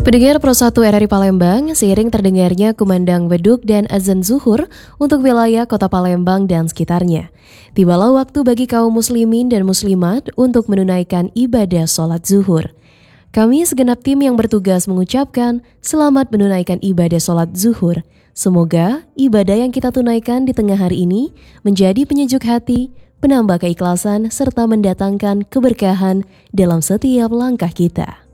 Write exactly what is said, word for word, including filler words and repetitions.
Pendengar Pro satu R R I Palembang, seiring terdengarnya kumandang beduk dan azan zuhur untuk wilayah kota Palembang dan sekitarnya. Tibalah waktu bagi kaum muslimin dan muslimat untuk menunaikan ibadah sholat zuhur. Kami segenap tim yang bertugas mengucapkan selamat menunaikan ibadah sholat zuhur. Semoga ibadah yang kita tunaikan di tengah hari ini menjadi penyejuk hati, penambah keikhlasan, serta mendatangkan keberkahan dalam setiap langkah kita.